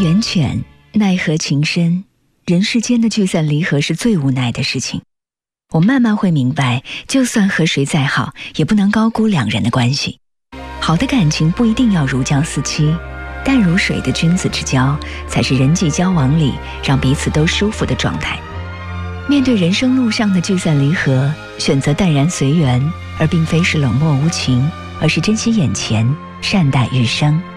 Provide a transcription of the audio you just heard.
缘浅，奈何情深。人世间的聚散离合是最无奈的事情。我慢慢会明白，就算和谁再好，也不能高估两人的关系。好的感情不一定要如胶似漆，淡如水的君子之交，才是人际交往里让彼此都舒服的状态。面对人生路上的聚散离合，选择淡然随缘，而并非是冷漠无情，而是珍惜眼前，善待余生。